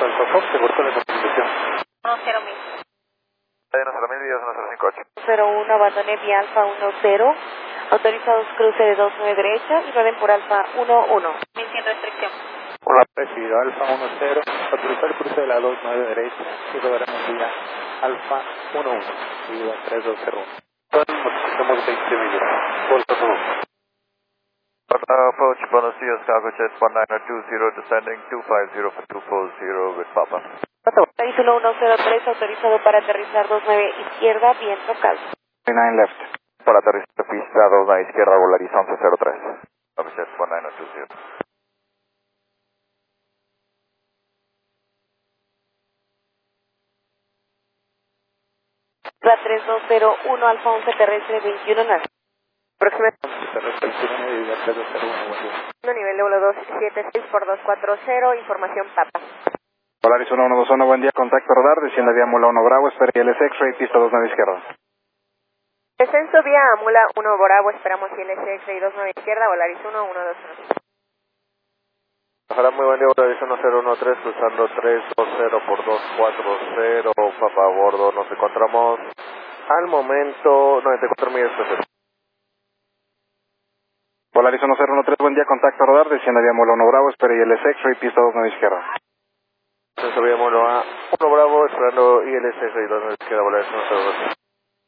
Alfa Fox, se cortó la comunicación. 10 mil. Cadena 0.000, vías 1058. 01, abandone vía Alfa 10. Autorizados cruce de 29 derecha y rueden por Alfa 11. 1100 restricción. Hola, recibido Alfa 10, autorizar el cruce de la 29 derecha y rodaremos vía Alfa 11, seguido a 3201. Estamos 20 minutos. Volta 1. Approach, buenos días, cargo jet 1920, descending 250 for 240 with Papa. País 1103, autorizado para aterrizar 29 izquierda, viento calmo. 39 left. Para aterrizar pista 29 izquierda, Volaris 1103. Cargo jet 1920. La 3201, Alfa 11 terrestre 21 nave. Próxima. Terrestre 21 y 3201, buen día. Nivel de vuelo 276 por 240, información Papa. Volaris 1121, buen día, contacto radar, desciende vía Mula 1 Bravo, espera ILS X-Ray, pista 29 izquierda. Descenso vía Mula 1 Bravo, esperamos ILS X-Ray 29 izquierda, Volaris 121. Ojalá, muy buen día, Volaris 1013, cruzando 320 por 240, Papa a bordo, nos encontramos al momento 94 millas de cero. Volaris 1013, buen día, contacto radar, desciende vía Mula 1 Bravo, espera ILS X-Ray, pista 29 izquierda. Desciende vía Mula 1 Bravo, esperando ILS X-Ray 29 izquierda, Volaris 1013.